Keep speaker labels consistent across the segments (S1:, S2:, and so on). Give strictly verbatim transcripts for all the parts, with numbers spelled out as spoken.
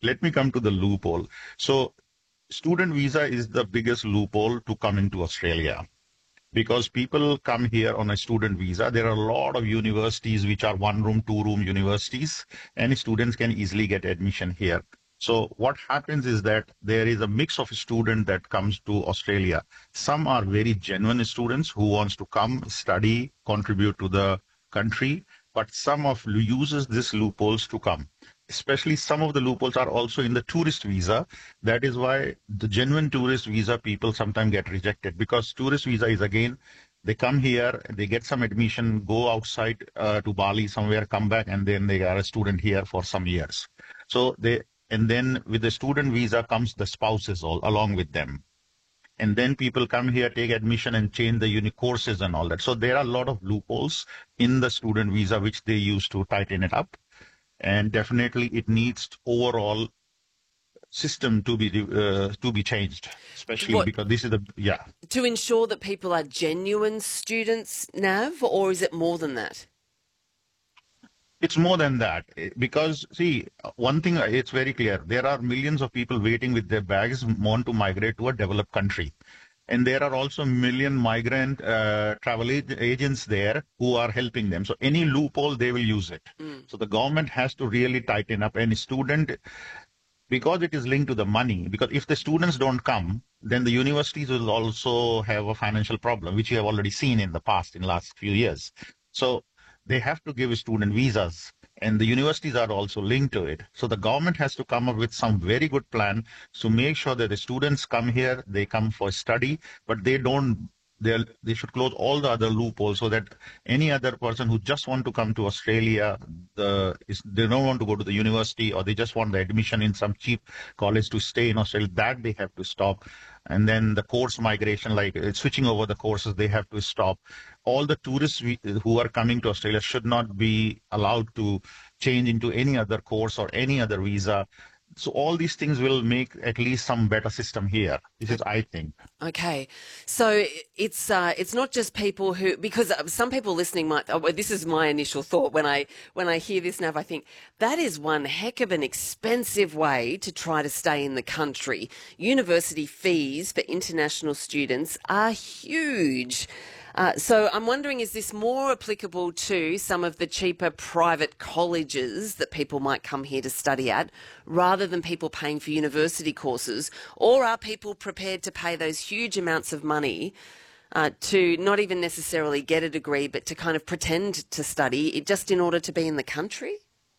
S1: let me come to the loophole. So student visa is the biggest loophole to come into Australia because people come here on a student visa. There are a lot of universities which are one room, two room universities, and students can easily get admission here. So what happens is that there is a mix of student that comes to Australia. Some are very genuine students who wants to come, study, contribute to the country, but some of uses this loopholes to come. Especially some of the loopholes are also in the tourist visa. That is why the genuine tourist visa people sometimes get rejected, because tourist visa is, again, they come here, they get some admission, go outside uh, to Bali somewhere, come back, and then they are a student here for some years. So they, and then with the student visa comes the spouses all along with them. And then people come here, take admission and change the uni courses and all that. So there are a lot of loopholes in the student visa, which they use to tighten it up. And definitely it needs overall system to be uh, to be changed, especially
S2: What,
S1: because this is the, yeah.
S2: to ensure that people are genuine students, Nav, or is it more than that?
S1: It's more than that, because see, one thing, it's very clear. There are millions of people waiting with their bags, want to migrate to a developed country. And there are also million migrant uh, travel ag agents there who are helping them. So any loophole, they will use it. Mm. So the government has to really tighten up. Any student, because it is linked to the money, because if the students don't come, then the universities will also have a financial problem, which you have already seen in the past, in the last few years. So they have to give student visas, and the universities are also linked to it. So the government has to come up with some very good plan to make sure that the students come here, they come for study, but they don't, they they should close all the other loopholes so that any other person who just want to come to Australia, the is, they don't want to go to the university, or they just want the admission in some cheap college to stay in Australia, that they have to stop. And then the course migration, like uh, switching over the courses, they have to stop. All the tourists we, who are coming to Australia should not be allowed to change into any other course or any other visa. So all these things will make at least some better system here. This is, I think.
S2: Okay, so it's uh, it's not just people who, because some people listening might. Oh, well, this is my initial thought when I when I hear this, Nav. I think that is one heck of an expensive way to try to stay in the country. University fees for international students are huge. Uh, so I'm wondering, is this more applicable to some of the cheaper private colleges that people might come here to study at, rather than people paying for university courses? Or are people prepared to pay those huge amounts of money uh, to not even necessarily get a degree, but to kind of pretend to study just in order to be in the country?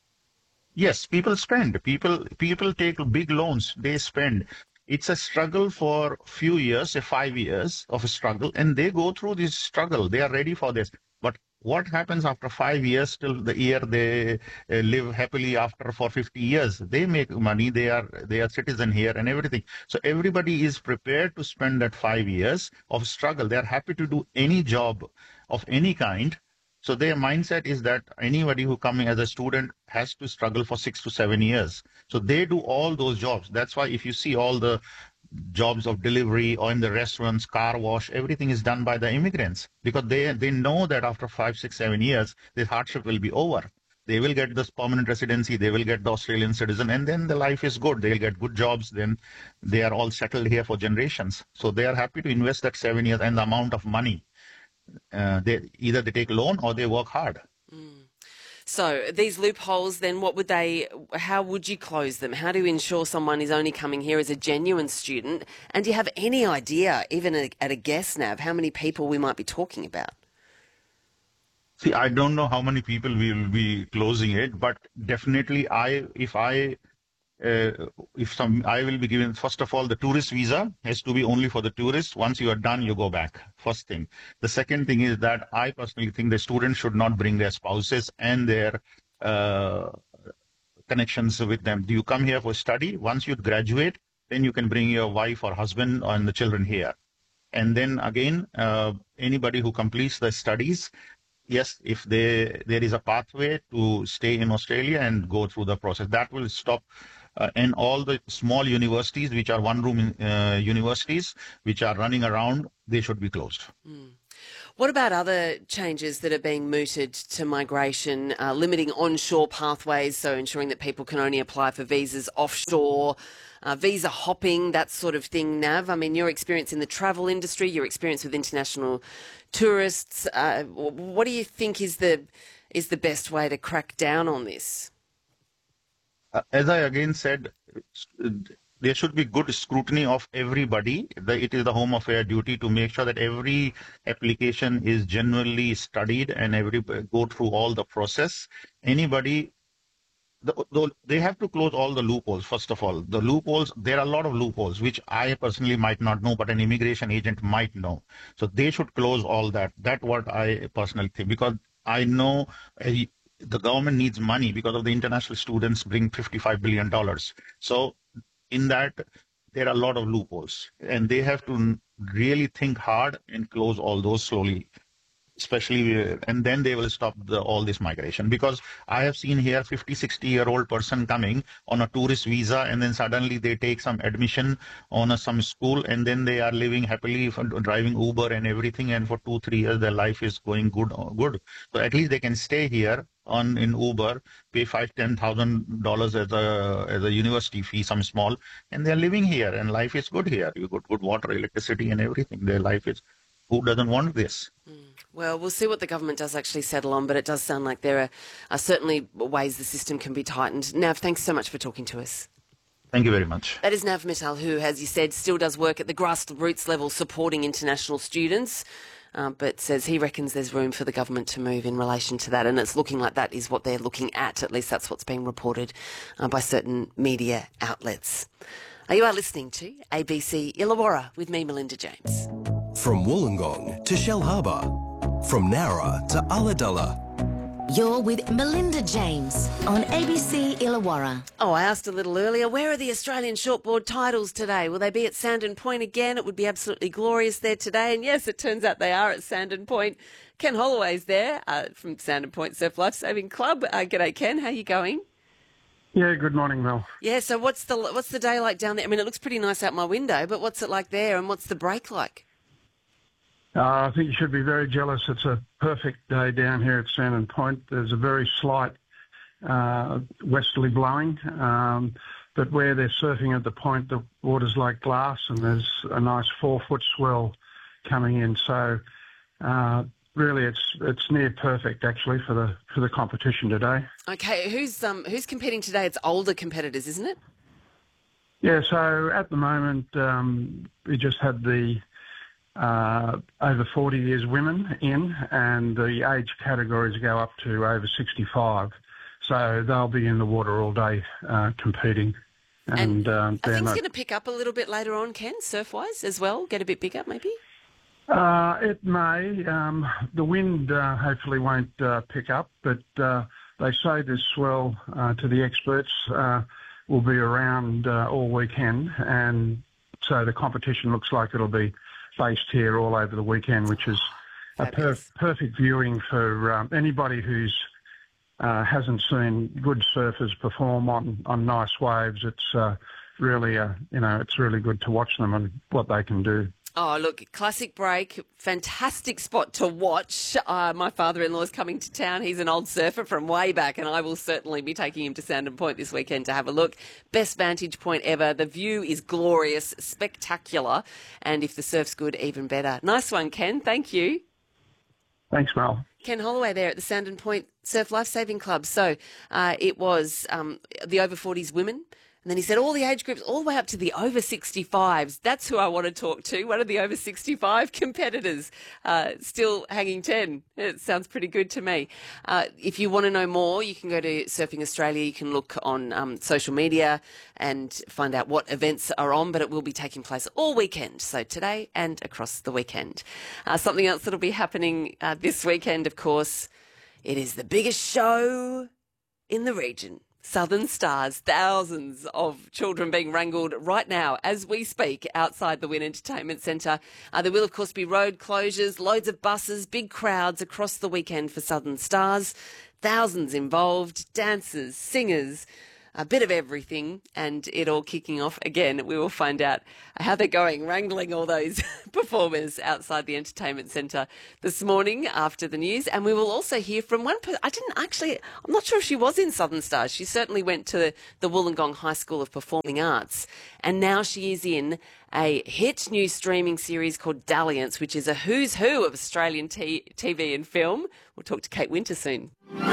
S1: Yes, people spend. People people take big loans. They spend. It's a struggle for few years, say five years of a struggle, and they go through this struggle. They are ready for this. But what happens after five years till the year they uh, live happily after for fifty years? They make money. They are they are citizen here and everything. So everybody is prepared to spend that five years of struggle. They are happy to do any job of any kind. So their mindset is that anybody who coming as a student has to struggle for six to seven years. So they do all those jobs. That's why if you see all the jobs of delivery or in the restaurants, car wash, everything is done by the immigrants, because they, they know that after five, six, seven years, this hardship will be over. They will get this permanent residency, they will get the Australian citizen, and then the life is good. They'll get good jobs, then they are all settled here for generations. So they are happy to invest that seven years and the amount of money. Uh, they either they take loan or they work hard.
S2: Mm. So these loopholes, then, what would they? How would you close them? How do you ensure someone is only coming here as a genuine student? And do you have any idea, even at a guess, Nav, how many people we might be talking about?
S1: See, I don't know how many people will be closing it, but definitely, I if I. Uh, if some, I will be given, first of all, the tourist visa has to be only for the tourists. Once you are done, you go back. First thing. The second thing is that I personally think the students should not bring their spouses and their uh, connections with them. Do you come here for study? Once you graduate, then you can bring your wife or husband and the children here. And then again, uh, anybody who completes the studies, yes, if they, there is a pathway to stay in Australia and go through the process, that will stop. Uh, and all the small universities, which are one-room uh, universities, which are running around, they should be closed.
S2: Mm. What about other changes that are being mooted to migration, uh, limiting onshore pathways, so ensuring that people can only apply for visas offshore, uh, visa hopping, that sort of thing, Nav? I mean, your experience in the travel industry, your experience with international tourists, uh, what do you think is the is the best way to crack down on this?
S1: Uh, as I again said, there should be good scrutiny of everybody. The, it is the Home Affairs duty to make sure that every application is genuinely studied and every go through all the process. Anybody, the, the, they have to close all the loopholes. First of all, the loopholes, there are a lot of loopholes which I personally might not know, but an immigration agent might know. So they should close all that. That's what I personally think, because I know uh, the government needs money because of the international students bring fifty-five billion dollars. So in that, there are a lot of loopholes, and they have to really think hard and close all those slowly, especially, and then they will stop the, all this migration. Because I have seen here fifty, sixty year old person coming on a tourist visa, and then suddenly they take some admission on a, some school, and then they are living happily, driving Uber and everything, and for two, three years their life is going good. good. So at least they can stay here on in Uber, pay five, ten thousand dollars as a as a university fee, some small, and they're living here, and life is good here. You got good water, electricity, and everything. Their life is. Who doesn't want this?
S2: Mm. Well, we'll see what the government does actually settle on, but it does sound like there are, are certainly ways the system can be tightened. Nav, thanks so much for talking to us.
S1: Thank you very much.
S2: That is Nav Mittal, who, as you said, still does work at the grassroots level supporting international students, uh, but says he reckons there's room for the government to move in relation to that, and it's looking like that is what they're looking at. At least that's what's being reported uh, by certain media outlets. Uh, you are listening to A B C Illawarra with me, Melinda James.
S3: From Wollongong to Shellharbour, from Nowra to Ulladulla.
S4: You're with Melinda James on A B C Illawarra.
S2: Oh, I asked a little earlier, where are the Australian shortboard titles today? Will they be at Sandon Point again? It would be absolutely glorious there today. And yes, it turns out they are at Sandon Point. Ken Holloway's there uh, from Sandon Point Surf Life Saving Club. Uh, g'day, Ken. How are you going?
S5: Yeah, good morning, Mel.
S2: Yeah, so what's the what's the day like down there? I mean, it looks pretty nice out my window, but what's it like there, and what's the break like?
S5: Uh, I think you should be very jealous. It's a perfect day down here at Sandon Point. There's a very slight uh, westerly blowing, um, but where they're surfing at the point, the water's like glass, and there's a nice four-foot swell coming in. So uh, really, it's it's near perfect actually for the for the competition today.
S2: Okay, who's um who's competing today? It's older competitors, isn't it?
S5: Yeah. So at the moment, um, we just had the Uh, over forty years women in, and the age categories go up to over sixty-five. So they'll be in the water all day uh, competing.
S2: And, and
S5: um,
S2: are things
S5: not...
S2: going to pick up a little bit later on, Ken, surf-wise as well? Get a bit bigger, maybe?
S5: Uh, it may. Um, the wind uh, hopefully won't uh, pick up, but uh, they say this swell, uh, to the experts, uh, will be around uh, all weekend, and so the competition looks like it'll be based here all over the weekend, which is a per- perfect viewing for um, anybody who's uh, hasn't seen good surfers perform on, on nice waves. It's uh, really, a, you know, it's really good to watch them and what they can do.
S2: Oh, look, classic break, fantastic spot to watch. Uh, my father-in-law is coming to town. He's an old surfer from way back, and I will certainly be taking him to Sandon Point this weekend to have a look. Best vantage point ever. The view is glorious, spectacular, and if the surf's good, even better. Nice one, Ken. Thank you.
S5: Thanks, Mel.
S2: Ken Holloway there at the Sandon Point Surf Life Saving Club. So uh, it was um, the over forties women. And then he said all the age groups, all the way up to the over sixty-fives. That's who I want to talk to. One of the over sixty-five competitors, uh, still hanging ten. It sounds pretty good to me. Uh, if you want to know more, you can go to Surfing Australia. You can look on um, social media and find out what events are on, but it will be taking place all weekend. So today and across the weekend. Uh, something else that'll be happening uh, this weekend, of course, it is the biggest show in the region. Southern Stars, thousands of children being wrangled right now as we speak outside the Wynn Entertainment Centre. Uh, there will, of course, be road closures, loads of buses, big crowds across the weekend for Southern Stars. Thousands involved, dancers, singers, a bit of everything, and it all kicking off again. We will find out how they're going, wrangling all those performers outside the entertainment centre this morning after the news. And we will also hear from one person. I didn't actually, I'm not sure if she was in Southern Stars. She certainly went to the Wollongong High School of Performing Arts, and now she is in a hit new streaming series called Dalliance, which is a who's who of Australian t- TV and film. We'll talk to Kate Winter soon.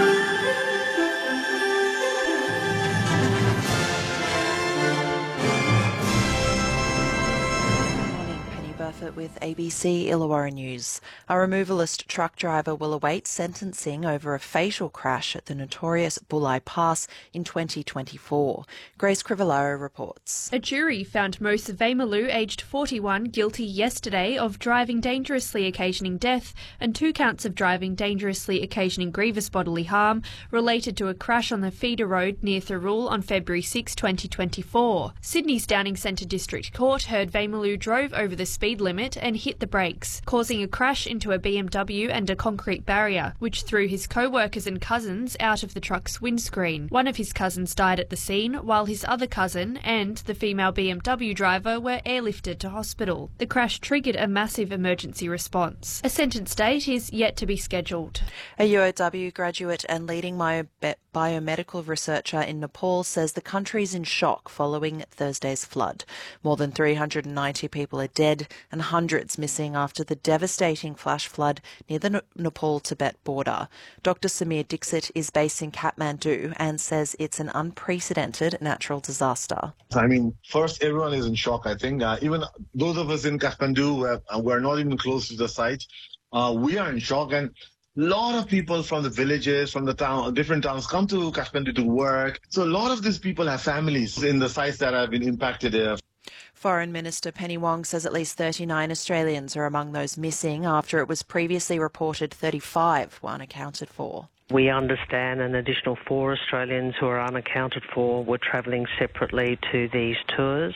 S6: Burford with A B C Illawarra News. A removalist truck driver will await sentencing over a fatal crash at the notorious Bulli Pass in twenty twenty-four. Grace Crivellaro reports.
S7: A jury found Mose Vaimalu, aged forty-one, guilty yesterday of driving dangerously occasioning death and two counts of driving dangerously occasioning grievous bodily harm related to a crash on the feeder road near Thirroul on February sixth, twenty twenty-four. Sydney's Downing Centre District Court heard Vaimalu drove over the speed limit and hit the brakes, causing a crash into a B M W and a concrete barrier, which threw his co-workers and cousins out of the truck's windscreen. One of his cousins died at the scene, while his other cousin and the female B M W driver were airlifted to hospital. The crash triggered a massive emergency response. A sentence date is yet to be scheduled.
S6: A U O W graduate and leading bio- biomedical researcher in Nepal says the country is in shock following Thursday's flood. More than three hundred ninety people are dead and hundreds missing after the devastating flash flood near the Nepal-Tibet border. Doctor Samir Dixit is based in Kathmandu and says it's an unprecedented natural disaster.
S8: I mean, first, everyone is in shock, I think. Uh, even those of us in Kathmandu, uh, we're not even close to the site. Uh, we are in shock, and a lot of people from the villages, from the town, different towns come to Kathmandu to work. So a lot of these people have families in the sites that have been impacted. Uh,
S6: Foreign Minister Penny Wong says at least thirty-nine Australians are among those missing after it was previously reported thirty-five were unaccounted for.
S9: We understand an additional four Australians who are unaccounted for were travelling separately to these tours.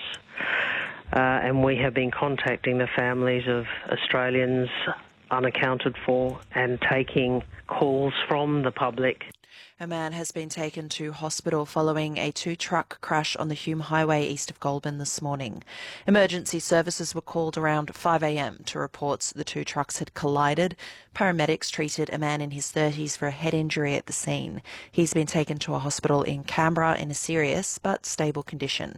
S9: Uh, and we have been contacting the families of Australians unaccounted for and taking calls from the public.
S6: A man has been taken to hospital following a two-truck crash on the Hume Highway east of Goulburn this morning. Emergency services were called around five a m to reports the two trucks had collided. Paramedics treated a man in his thirties for a head injury at the scene. He's been taken to a hospital in Canberra in a serious but stable condition.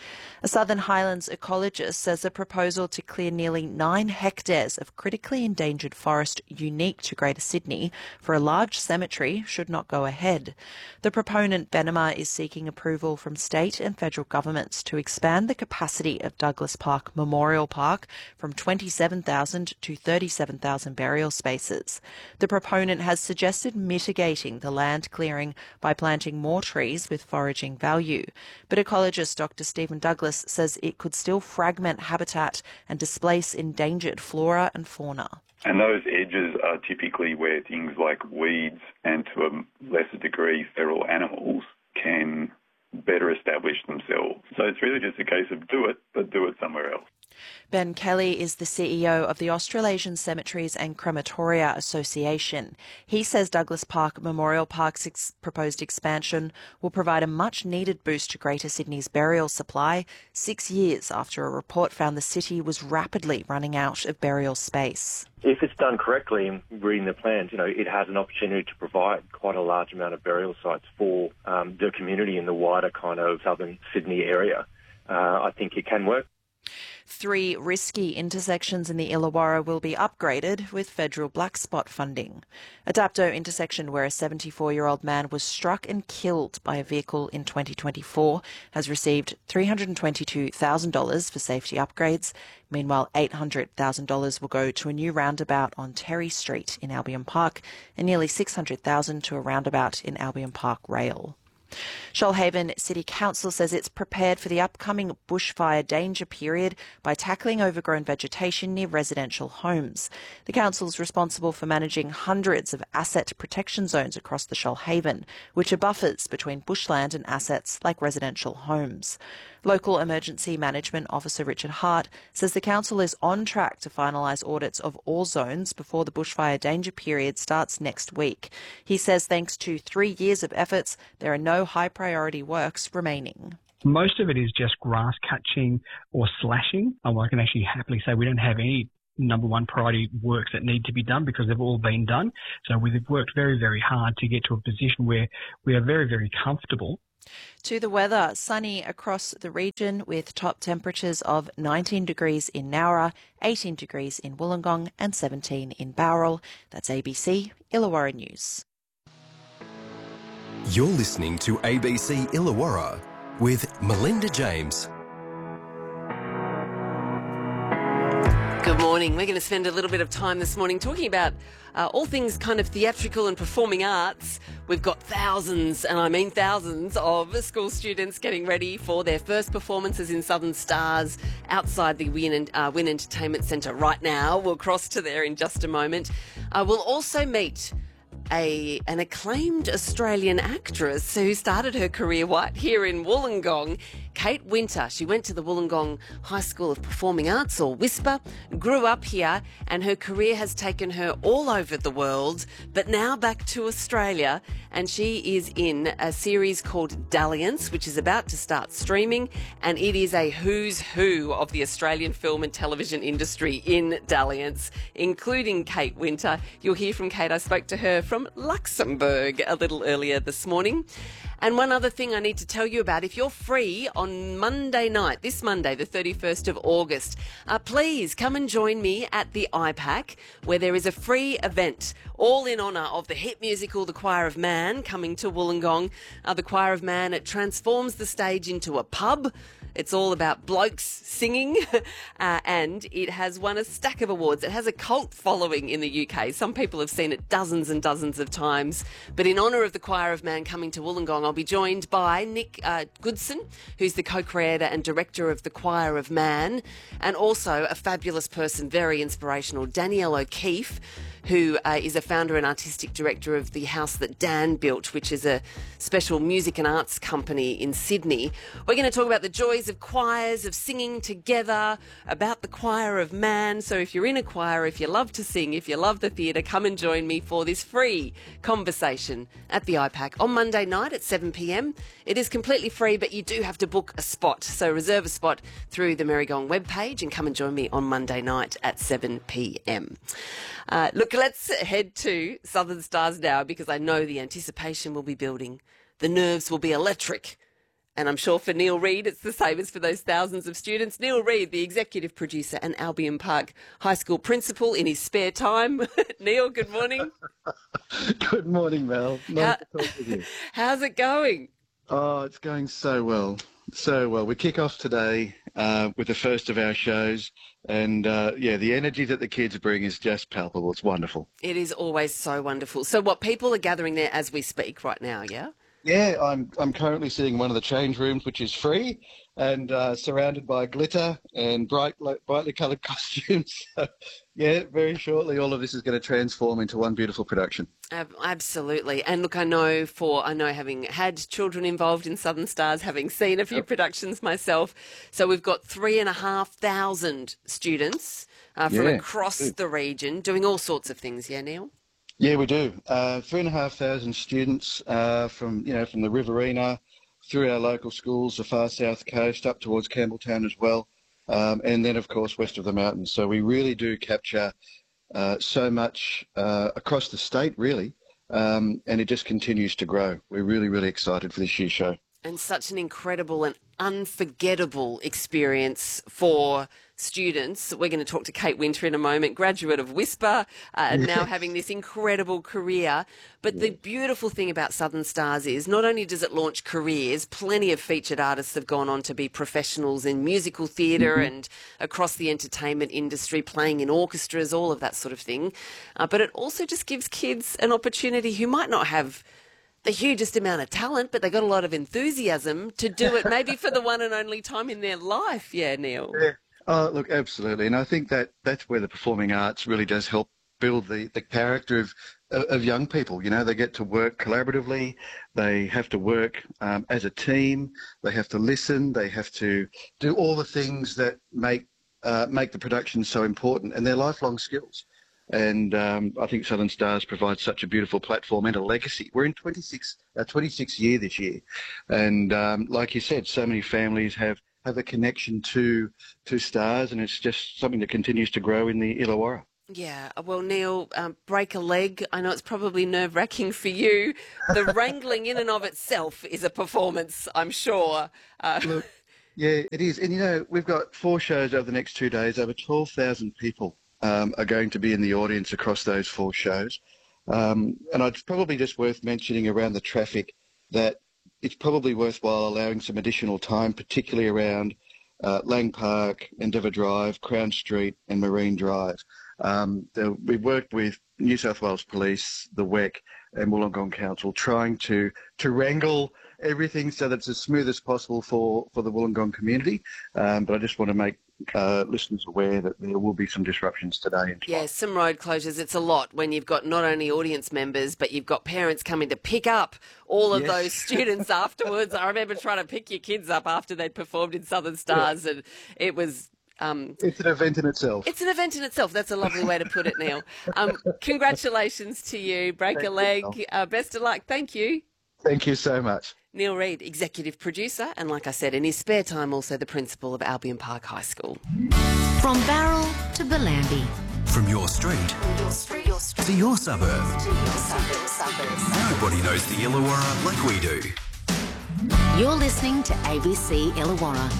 S6: A Southern Highlands ecologist says a proposal to clear nearly nine hectares of critically endangered forest unique to Greater Sydney for a large cemetery should not go ahead. The proponent, Benema, is seeking approval from state and federal governments to expand the capacity of Douglas Park Memorial Park from twenty-seven thousand to thirty-seven thousand burial spaces. The proponent has suggested mitigating the land clearing by planting more trees with foraging value. But ecologist Doctor Stephen Douglas says it could still fragment habitat and displace endangered flora and fauna.
S10: And those edges are typically where things like weeds and to a lesser degree feral animals can better establish themselves. So it's really just a case of do it, but do it somewhere else.
S6: Ben Kelly is the C E O of the Australasian Cemeteries and Crematoria Association. He says Douglas Park Memorial Park's ex- proposed expansion will provide a much-needed boost to Greater Sydney's burial supply, six years after a report found the city was rapidly running out of burial space.
S11: If it's done correctly and reading the plans, you know, it has an opportunity to provide quite a large amount of burial sites for um, the community in the wider kind of southern Sydney area. Uh, I think it can work.
S6: Three risky intersections in the Illawarra will be upgraded with federal black spot funding. A Dapto intersection where a seventy-four-year-old man was struck and killed by a vehicle in twenty twenty-four has received three hundred twenty-two thousand dollars for safety upgrades. Meanwhile, eight hundred thousand dollars will go to a new roundabout on Terry Street in Albion Park and nearly six hundred thousand dollars to a roundabout in Albion Park Rail. Shoalhaven City Council says it's prepared for the upcoming bushfire danger period by tackling overgrown vegetation near residential homes. The council is responsible for managing hundreds of asset protection zones across the Shoalhaven, which are buffers between bushland and assets like residential homes. Local Emergency Management Officer Richard Hart says the council is on track to finalise audits of all zones before the bushfire danger period starts next week. He says thanks to three years of efforts, there are no no high priority works remaining.
S12: Most of it is just grass catching or slashing. Oh, I can actually happily say we don't have any number one priority works that need to be done because they've all been done. So we've worked very, very hard to get to a position where we are very, very comfortable.
S6: To the weather, sunny across the region with top temperatures of nineteen degrees in Nowra, eighteen degrees in Wollongong and seventeen in Bowral. That's A B C Illawarra News.
S3: You're listening to A B C Illawarra with Melinda James.
S2: Good morning. We're going to spend a little bit of time this morning talking about uh, all things kind of theatrical and performing arts. We've got thousands, and I mean thousands, of school students getting ready for their first performances in Southern Stars outside the Wynn, uh, Wynn Entertainment Centre right now. We'll cross to there in just a moment. Uh, we'll also meet A, an acclaimed Australian actress who started her career right here in Wollongong, Kate Winter. She went to the Wollongong High School of Performing Arts, or WISPA, grew up here, and her career has taken her all over the world, but now back to Australia, and she is in a series called Dalliance, which is about to start streaming, and it is a who's who of the Australian film and television industry in Dalliance, including Kate Winter. You'll hear from Kate. I spoke to her from Luxembourg a little earlier this morning. And one other thing I need to tell you about, if you're free on Monday night, this Monday, the thirty-first of August, uh, please come and join me at the I PAC, where there is a free event, all in honour of the hit musical The Choir of Man coming to Wollongong. Uh, the Choir of Man, it transforms the stage into a pub. It's all about blokes singing, uh, and it has won a stack of awards. It has a cult following in the U K. Some people have seen it dozens and dozens of times. But in honour of the Choir of Man coming to Wollongong, I'll be joined by Nick uh, Goodson, who's the co-creator and director of the Choir of Man, and also a fabulous person, very inspirational, Danielle O'Keefe, who uh, is a founder and artistic director of the house that Dan built, which is a special music and arts company in Sydney. We're going to talk about the joys of choirs, of singing together, about the Choir of Man. So if you're in a choir, if you love to sing, if you love the theatre, come and join me for this free conversation at the I PAC on Monday night at seven p m. It is completely free, but you do have to book a spot. So reserve a spot through the Merrygong webpage and come and join me on Monday night at seven p m. Uh, look, let's head to Southern Stars now, because I know the anticipation will be building. The nerves will be electric. And I'm sure for Neil Reid, it's the same as for those thousands of students. Neil Reid, the executive producer and Albion Park High School principal in his spare time. Neil, good morning.
S13: Good morning, Mel. Nice
S2: How,
S13: to talk with you.
S2: How's it going?
S13: Oh, it's going so well. So well. We kick off today uh, with the first of our shows. And, uh, yeah, the energy that the kids bring is just palpable. It's wonderful.
S2: It is always so wonderful. So what, people are gathering there as we speak right now, yeah?
S13: Yeah, I'm I'm currently sitting in one of the change rooms, which is free, and uh, surrounded by glitter and bright, brightly coloured costumes. So, yeah, very shortly all of this is going to transform into one beautiful production.
S2: Ab- absolutely. And look, I know for, I know having had children involved in Southern Stars, having seen a few yep. productions myself, so we've got three and a half thousand students uh, from
S13: yeah.
S2: across
S13: yeah.
S2: the region doing all sorts of things, yeah, Neil?
S13: Yeah, we do. Uh, three and a half thousand students uh, from, you know, from the Riverina through our local schools, the far south coast, up towards Campbelltown as well, um, and then, of course, west of the mountains. So we really do capture uh, so much uh, across the state, really, um, and it just continues to grow. We're really, really excited for this year's show.
S2: And such an incredible and unforgettable experience for students. We're going to talk to Kate Winter in a moment, graduate of WISPA, uh, and now having this incredible career. But the beautiful thing about Southern Stars is not only does it launch careers, plenty of featured artists have gone on to be professionals in musical theatre mm-hmm. and across the entertainment industry, playing in orchestras, all of that sort of thing. Uh, but it also just gives kids an opportunity who might not have the hugest amount of talent, but they got a lot of enthusiasm to do it maybe for the one and only time in their life. Yeah, Neil.
S13: Yeah. Oh, look, absolutely. And I think that that's where the performing arts really does help build the, the character of, of young people. You know, they get to work collaboratively. They have to work um, as a team. They have to listen. They have to do all the things that make uh, make the production so important, and they're lifelong skills. And um, I think Southern Stars provides such a beautiful platform and a legacy. We're in twenty-six, uh, twenty-sixth year this year. And um, like you said, so many families have, have a connection to, to Stars, and it's just something that continues to grow in the Illawarra.
S2: Yeah, well, Neil, um, break a leg. I know it's probably nerve-wracking for you. The wrangling in and of itself is a performance, I'm sure. Uh,
S13: Look, yeah, it is. And, you know, we've got four shows over the next two days. Over twelve thousand people um, are going to be in the audience across those four shows. Um, and it's probably just worth mentioning around the traffic that it's probably worthwhile allowing some additional time, particularly around uh, Lang Park, Endeavour Drive, Crown Street and Marine Drive. Um, the, we've worked with New South Wales Police, the W E C and Wollongong Council trying to, to wrangle everything so that it's as smooth as possible for, for the Wollongong community. Um, but I just want to make uh, listeners aware that there will be some disruptions today and tomorrow.
S2: Yeah, some road closures. It's a lot when you've got not only audience members, but you've got parents coming to pick up all of
S13: Yes.
S2: those students afterwards. I remember trying to pick your kids up after they'd performed in Southern Stars, yeah. and it was... Um,
S13: it's an event in itself.
S2: It's an event in itself. That's a lovely way to put it, Neil. Um, congratulations to you. Break
S13: Thank
S2: a leg. Uh, best of luck. Thank you.
S13: Thank you so much.
S2: Neil Reid, executive producer, and like I said, in his spare time, also the principal of Albion Park High School.
S4: From Barrel to Bellambi.
S3: From your street,
S4: Your street, your street.
S3: to your suburb.
S4: To your suburb, suburbs.
S3: Nobody knows the Illawarra like we do.
S4: You're listening to A B C Illawarra.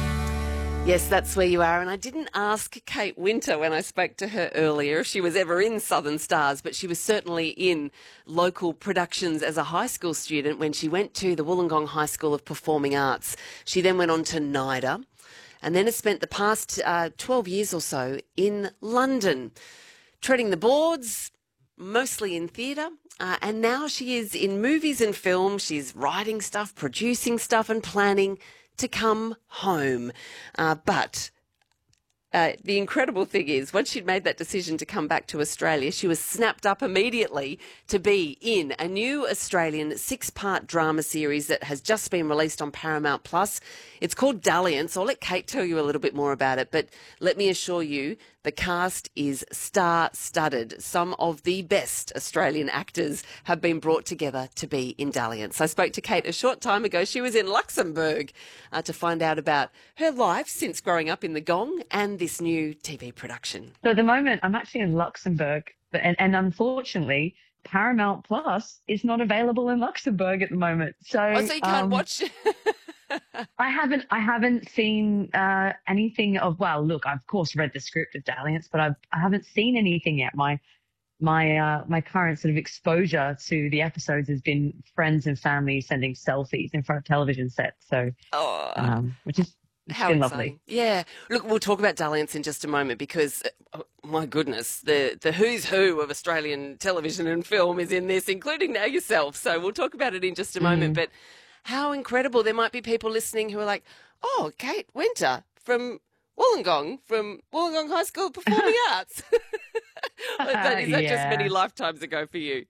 S2: Yes, that's where you are. And I didn't ask Kate Winter when I spoke to her earlier if she was ever in Southern Stars, but she was certainly in local productions as a high school student when she went to the Wollongong High School of Performing Arts. She then went on to NIDA and then has spent the past uh, twelve years or so in London, treading the boards, mostly in theatre, uh, and now she is in movies and film. She's writing stuff, producing stuff and planning to come home. Uh, but uh, the incredible thing is, once she'd made that decision to come back to Australia, she was snapped up immediately to be in a new Australian six-part drama series that has just been released on Paramount Plus. It's called Dalliance. I'll let Kate tell you a little bit more about it, but let me assure you, the cast is star-studded. Some of the best Australian actors have been brought together to be in Dalliance. I spoke to Kate a short time ago. She was in Luxembourg uh, to find out about her life since growing up in the Gong and this new T V production.
S14: So at the moment, I'm actually in Luxembourg, but, and, and unfortunately, Paramount Plus is not available in Luxembourg at the moment. So,
S2: oh, so you can't
S14: um,
S2: watch...
S14: I haven't I haven't seen uh, anything of, well, look, I've of course read the script of Dalliance, but I've, I haven't seen anything yet. My my uh, my current sort of exposure to the episodes has been friends and family sending selfies in front of television sets, so
S2: oh.
S14: um, which is
S2: How
S14: been
S2: exciting.
S14: lovely.
S2: Yeah. Look, we'll talk about Dalliance in just a moment because, oh, my goodness, the, the who's who of Australian television and film is in this, including now yourself. So we'll talk about it in just a moment.
S14: Mm.
S2: But how incredible. There might be people listening who are like, oh, Kate Winter from Wollongong, from Wollongong High School of Performing Arts. That, is that
S14: Yeah.
S2: just many lifetimes ago for you?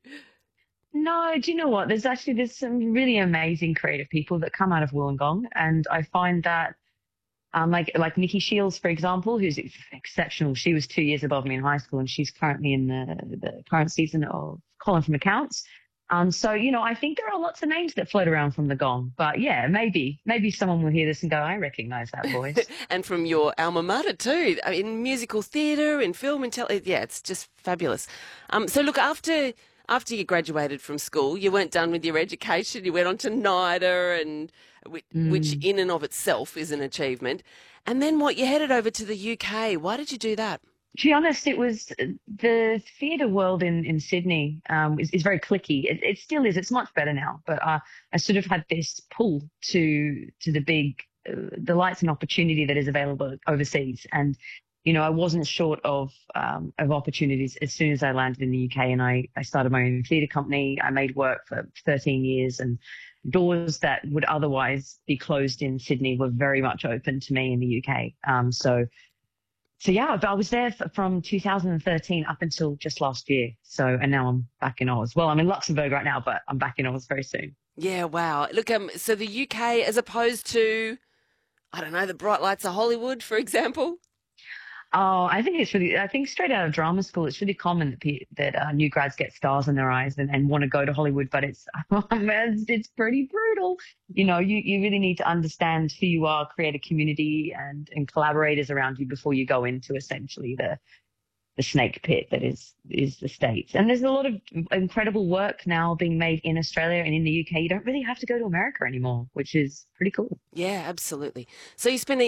S14: No, do you know what? There's actually there's some really amazing creative people that come out of Wollongong, and I find that um, like like Nikki Shields, for example, who's ex- exceptional. She was two years above me in high school, and she's currently in the the current season of Colin from Accounts. Um, so you know, I think there are lots of names that float around from the Gong, but yeah, maybe maybe someone will hear this and go, I recognise that voice.
S2: And from your alma mater too, I mean, in musical theatre, in film and tele. Yeah, it's just fabulous. Um, so look, after. After you graduated from school, you weren't done with your education. You went on to NIDA, and which,
S14: Mm.
S2: which in and of itself is an achievement. And then what? You headed over to the U K. Why did you do that?
S14: To be honest, it was the theatre world in, in Sydney um, is, is very cliquey. It, it still is. It's much better now. But uh, I sort of had this pull to to the big, uh, the lights and opportunity that is available overseas. And, you know, I wasn't short of um, of opportunities as soon as I landed in the U K, and I, I started my own theatre company. I made work for thirteen years, and doors that would otherwise be closed in Sydney were very much open to me in the U K. Um, so... So yeah, I was there from two thousand thirteen up until just last year. So, and now I'm back in Oz. Well, I'm in Luxembourg right now, but I'm back in Oz very soon.
S2: Yeah, wow. Look, um, so the U K as opposed to, I don't know, the bright lights of Hollywood, for example?
S14: Oh, I think it's really, I think straight out of drama school, it's really common that pe- that uh, new grads get stars in their eyes and, and want to go to Hollywood, but it's, it's, it's pretty brutal. You know, you, you really need to understand who you are, create a community and, and collaborators around you before you go into essentially the, the snake pit that is is the States. And there's a lot of incredible work now being made in Australia and in the U K. You don't really have to go to America anymore, which is pretty cool.
S2: Yeah, absolutely. So you spend